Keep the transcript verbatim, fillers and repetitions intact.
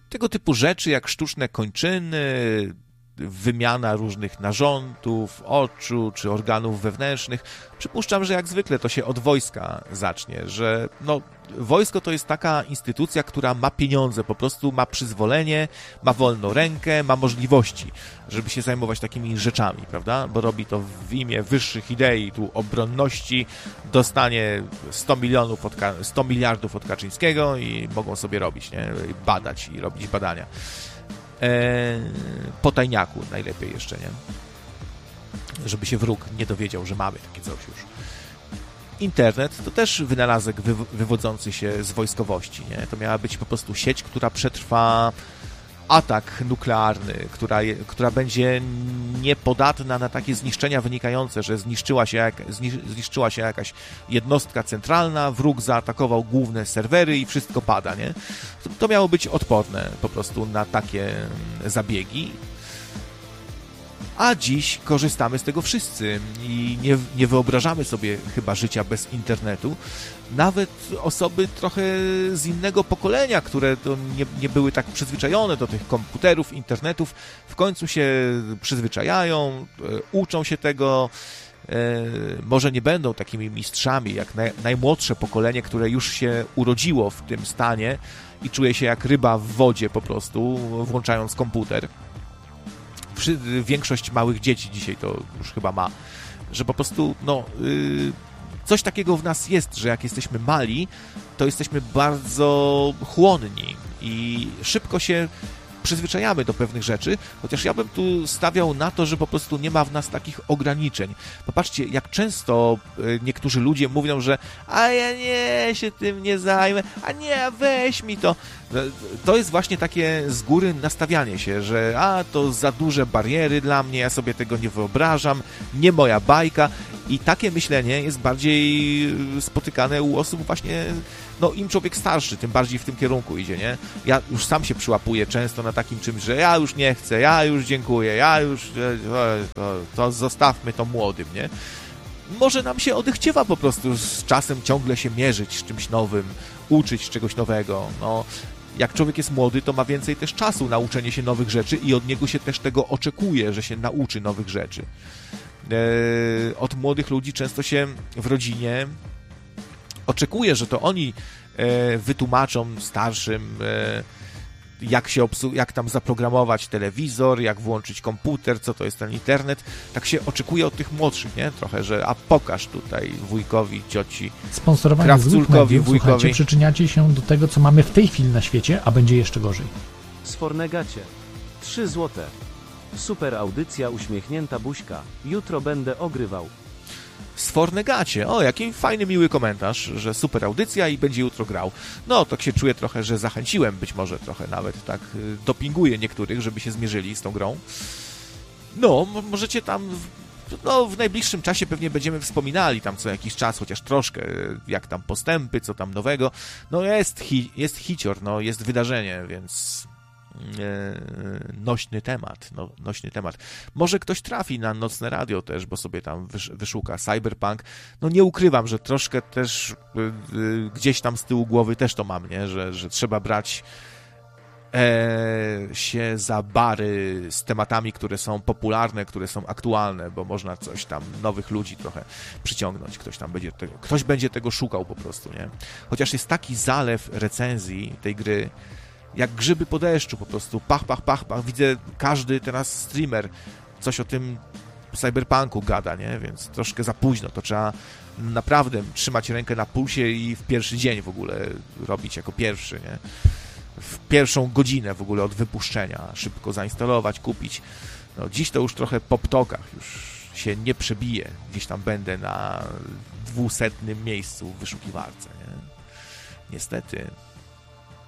tego typu rzeczy jak sztuczne kończyny, wymiana różnych narządów, oczu czy organów wewnętrznych. Przypuszczam, że jak zwykle to się od wojska zacznie, że no, wojsko to jest taka instytucja, która ma pieniądze, po prostu ma przyzwolenie, ma wolną rękę, ma możliwości, żeby się zajmować takimi rzeczami, prawda? Bo robi to w imię wyższych idei, tu obronności, dostanie sto milionów od, sto miliardów od Kaczyńskiego i mogą sobie robić, nie? Badać i robić badania. Eee, po tajniaku najlepiej jeszcze, nie? Żeby się wróg nie dowiedział, że mamy takie coś już. Internet to też wynalazek wy, wywodzący się z wojskowości, nie? To miała być po prostu sieć, która przetrwa atak nuklearny, która, je, która będzie niepodatna na takie zniszczenia wynikające, że zniszczyła się, jak, zniszczyła się jakaś jednostka centralna, wróg zaatakował główne serwery i wszystko pada, nie? To, to miało być odporne po prostu na takie zabiegi. A dziś korzystamy z tego wszyscy i nie, nie wyobrażamy sobie chyba życia bez internetu. Nawet osoby trochę z innego pokolenia, które to nie, nie były tak przyzwyczajone do tych komputerów, internetów, w końcu się przyzwyczajają, uczą się tego. Może nie będą takimi mistrzami jak naj, najmłodsze pokolenie, które już się urodziło w tym stanie i czuje się jak ryba w wodzie po prostu, włączając komputer. Większość małych dzieci dzisiaj to już chyba ma, że po prostu no, yy, coś takiego w nas jest, że jak jesteśmy mali, to jesteśmy bardzo chłonni i szybko się przyzwyczajamy do pewnych rzeczy, chociaż ja bym tu stawiał na to, że po prostu nie ma w nas takich ograniczeń. Popatrzcie, jak często niektórzy ludzie mówią, że a ja nie się tym nie zajmę, a nie, weź mi to. To jest właśnie takie z góry nastawianie się, że a to za duże bariery dla mnie, ja sobie tego nie wyobrażam, nie moja bajka. I takie myślenie jest bardziej spotykane u osób właśnie, no im człowiek starszy, tym bardziej w tym kierunku idzie, nie? Ja już sam się przyłapuję często na takim czymś, że ja już nie chcę, ja już dziękuję, ja już, to, to zostawmy to młodym, nie? Może nam się odechciewa po prostu z czasem ciągle się mierzyć z czymś nowym, uczyć czegoś nowego, no. Jak człowiek jest młody, to ma więcej też czasu na uczenie się nowych rzeczy i od niego się też tego oczekuje, że się nauczy nowych rzeczy. Od młodych ludzi często się w rodzinie oczekuje, że to oni wytłumaczą starszym, jak się obsłu- jak tam zaprogramować telewizor, jak włączyć komputer, co to jest ten internet. Tak się oczekuje od tych młodszych, nie? Trochę, że a pokaż tutaj wujkowi, cioci, krawculkowi, wujkowi. Słuchajcie, przyczyniacie się do tego, co mamy w tej chwili na świecie, a będzie jeszcze gorzej. Sfornegacie. trzy złote. Super audycja, uśmiechnięta buźka. Jutro będę ogrywał. Sfornegacie. O, jaki fajny, miły komentarz, że super audycja i będzie jutro grał. No, tak się czuję trochę, że zachęciłem, być może trochę nawet, tak dopinguję niektórych, żeby się zmierzyli z tą grą. No, możecie tam, no, w najbliższym czasie pewnie będziemy wspominali tam co jakiś czas, chociaż troszkę, jak tam postępy, co tam nowego. No, jest, hi, jest hicior, no, jest wydarzenie, więc... nośny temat, no, nośny temat. Może ktoś trafi na nocne radio też, bo sobie tam wysz, wyszuka cyberpunk. No nie ukrywam, że troszkę też y, y, gdzieś tam z tyłu głowy też to mam, nie? Że, że trzeba brać e, się za bary z tematami, które są popularne, które są aktualne, bo można coś tam, nowych ludzi trochę przyciągnąć. Ktoś tam będzie tego, ktoś będzie tego szukał po prostu, nie? Chociaż jest taki zalew recenzji tej gry, jak grzyby po deszczu, po prostu pach, pach, pach, pach. Widzę, każdy teraz streamer coś o tym cyberpunku gada, nie? Więc troszkę za późno, to trzeba naprawdę trzymać rękę na pulsie i w pierwszy dzień w ogóle robić jako pierwszy, nie? W pierwszą godzinę w ogóle od wypuszczenia, szybko zainstalować, kupić. No, dziś to już trochę po ptokach, już się nie przebije. Gdzieś tam będę na dwusetnym miejscu w wyszukiwarce, nie? Niestety.